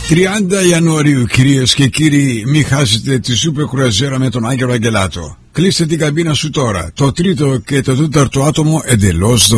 30 Ιανουαρίου, κυρίες και κύριοι, μην χάσετε τη σούπερ κρουαζιέρα με τον Άγγελο Αγγελάτο. Κλείστε την καμπίνα σου τώρα. Το τρίτο και το τέταρτο άτομο εντελώς